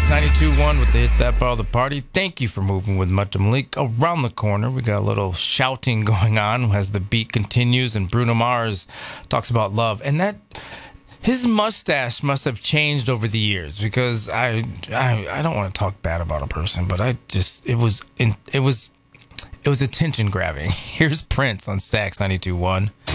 Stacks 92.1 with the hits that part of the party. Thank you for moving with Mutta Malik. Around the corner, we got a little shouting going on as the beat continues, and Bruno Mars talks about love. And that his mustache must have changed over the years, because I don't want to talk bad about a person, but it was attention grabbing. Here's Prince on Stacks 92.1.